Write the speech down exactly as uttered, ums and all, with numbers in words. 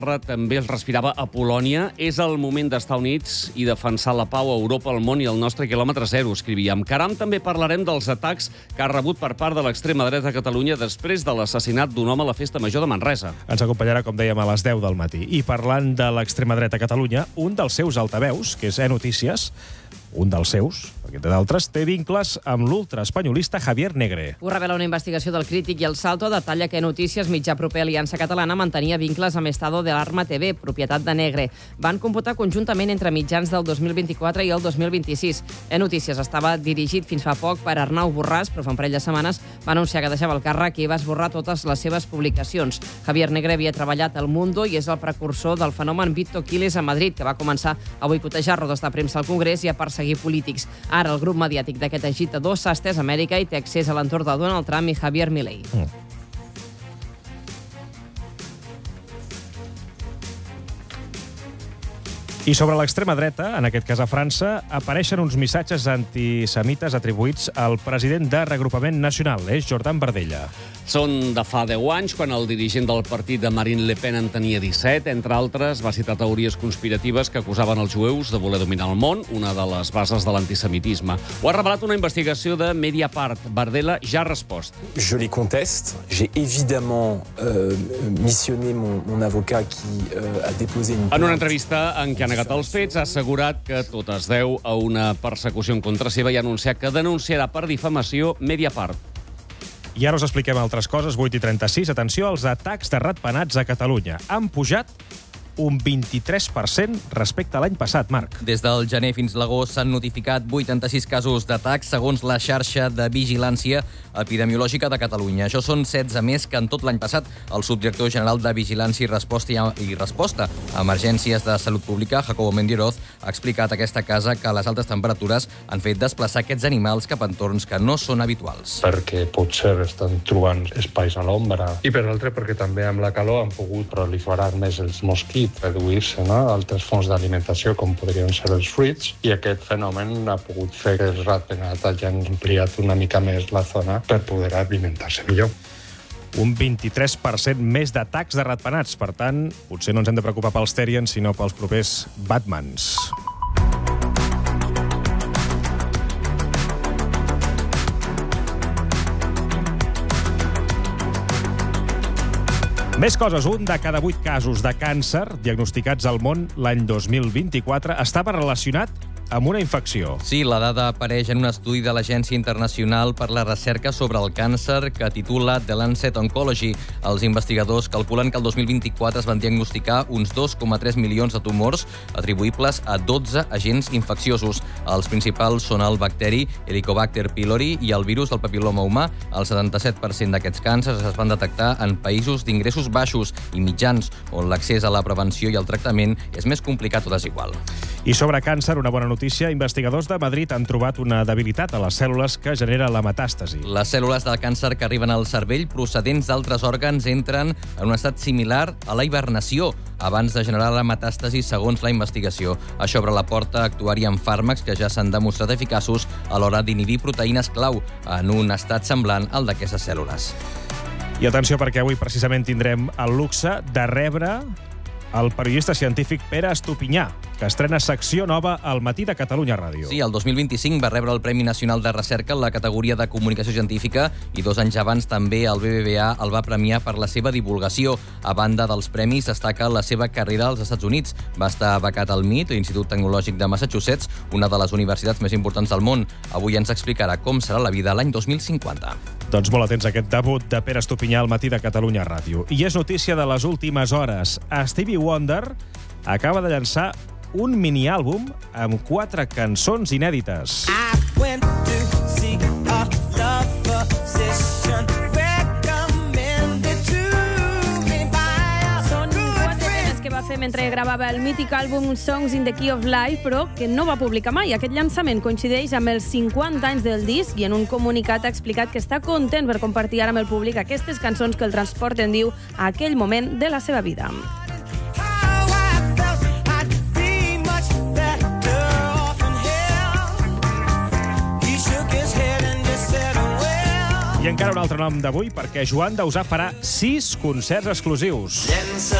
també es respirava a Polònia. És el moment d'estar units i defensar la pau a Europa, el món i el nostre quilòmetre zero, escrivíem. Caram, també parlarem dels atacs que ha rebut per part de l'extrema dreta a Catalunya després de l'assassinat d'un home a la Festa Major de Manresa. Ens acompanyarà, com dèiem, a les deu del matí. I parlant de l'extrema dreta a Catalunya, un dels seus altaveus, que és e-Notícies, un dels seus, perquè té d'altres, té vincles amb l'ultraespanyolista Javier Negre. Ho revela una investigació del Crític i el Salto, detalla que Notícies, mitjà proper a Aliança Catalana, mantenia vincles amb Estado de l'Arma T V, propietat de Negre. Van computar conjuntament entre mitjans del dos mil vint-i-quatre i el dos mil vint-i-sis. E-Notícies estava dirigit fins fa poc per Arnau Borràs, però fa un parell de setmanes va anunciar que deixava el càrrec i va esborrar totes les seves publicacions. Javier Negre havia treballat al Mundo i és el precursor del fenomen Vito Quiles a Madrid, que va començar a boicotejar rodes de premsa al Congrés i a perseguir polítics. Ara el grup mediàtic d'aquest agitador s'ha estès a Amèrica i té accés a l'entorn de Donald Trump i Javier Milei. Mm. I sobre l'extrema dreta, en aquest cas a França, apareixen uns missatges antisemites atribuïts al president de Regrupament Nacional, és Jordan Bardella. Són de fa deu anys, quan el dirigent del partit de Marine Le Pen en tenia disset. Entre altres, va citar teories conspiratives que acusaven els jueus de voler dominar el món, una de les bases de l'antisemitisme. Ho ha revelat una investigació de Mediapart. Bardella ja ha respost. Je les conteste. J'ai évidemment euh, missionné mon, mon avocat qui euh, a déposé une... En una entrevista en què ha negat els fets, ha assegurat que tot es deu a una persecució en contra seva i ha anunciat que denunciarà per difamació Mediapart. I ara us expliquem altres coses. vuit i trenta-sis. Atenció als atacs de ratpenats a Catalunya. Han pujat un vint-i-tres per cent respecte a l'any passat, Marc. Des del gener fins l'agost s'han notificat vuitanta-sis casos d'atacs, segons la xarxa de vigilància epidemiològica de Catalunya. Això són setze més que en tot l'any passat. El subdirector general de Vigilància i Resposta i Resposta a Emergències de Salut Pública, Jacobo Mendioroz, ha explicat a aquesta casa que les altes temperatures han fet desplaçar aquests animals cap a entorns que no són habituals. Perquè potser estan trobant espais a l'ombra i per l'altre perquè també amb la calor han pogut proliferar més els mosquits, reduir-se, no?, altres fonts d'alimentació, com podrien ser els fruits, i aquest fenomen ha pogut fer que els ratpenats hagin ampliat una mica més la zona per poder alimentar-se millor. Un vint-i-tres per cent més d'atacs de ratpenats. Per tant, potser no ens hem de preocupar pels Terians, sinó pels propers Batmans. Més coses. Un de cada vuit casos de càncer diagnosticats al món l'any dos mil vint-i-quatre estava relacionat amb una infecció. Sí, la dada apareix en un estudi de l'Agència Internacional per la Recerca sobre el Càncer que titula The Lancet Oncology. Els investigadors calculen que el dos mil vint-i-quatre es van diagnosticar uns dos coma tres milions de tumors atribuïbles a dotze agents infecciosos. Els principals són el bacteri Helicobacter pylori i el virus del papil·loma humà. El setanta-set per cent d'aquests càncers es van detectar en països d'ingressos baixos i mitjans, on l'accés a la prevenció i el tractament és més complicat o desigual. I sobre càncer, una bona notícia. Investigadors de Madrid han trobat una debilitat a les cèl·lules que genera la metàstasi. Les cèl·lules del càncer que arriben al cervell procedents d'altres òrgans entren en un estat similar a la hibernació abans de generar la metàstasi, segons la investigació. Això obre la porta a actuar-hi amb fàrmacs que ja s'han demostrat eficaços a l'hora d'inhibir proteïnes clau en un estat semblant al d'aquestes cèl·lules. I atenció, perquè avui precisament tindrem el luxe de rebre el periodista científic Pere Estopinyà, que estrena secció nova al Matí de Catalunya Ràdio. Sí, el dos mil vint-i-cinc va rebre el Premi Nacional de Recerca en la categoria de Comunicació Científica i dos anys abans també el B B V A el va premiar per la seva divulgació. A banda dels premis, destaca la seva carrera als Estats Units. Va estar becat al M I T, l'Institut Tecnològic de Massachusetts, una de les universitats més importants del món. Avui ens explicarà com serà la vida l'any dos mil cinquanta. Doncs molt atents a aquest debut de Pere Estopinyà al Matí de Catalunya Ràdio. I és notícia de les últimes hores. Stevie Wonder acaba de llançar un miniàlbum amb quatre cançons inèdites. I went to see a lover session recommended to me by a Són quatre temes que va fer mentre gravava el mític àlbum Songs in the Key of Life, però que no va publicar mai. Aquest llançament coincideix amb els cinquanta anys del disc i en un comunicat ha explicat que està content per compartir ara amb el públic aquestes cançons que el transporten, diu, a aquell moment de la seva vida. I encara un altre nom d'avui, perquè Joan Dausà farà sis concerts exclusius.